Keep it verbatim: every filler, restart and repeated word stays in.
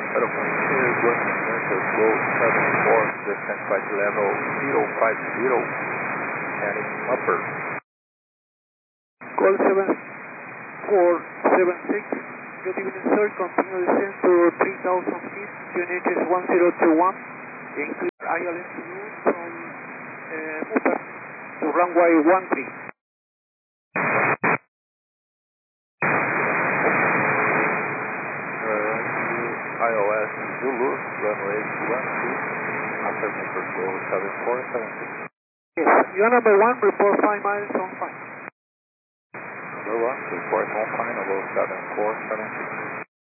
Hello, here going to go seven four, descent flight level zero five zero, heading upper. Call seven four seven six, good evening sir, continue descent to three thousand feet, Q N H is one zero two one, include I L S to you from uh, upper to runway one three. I O S Zulu, runway one two, after control seven four seven six. Yes, you are number one, report five miles on fine. Number one, report on fine, about seven four seven six.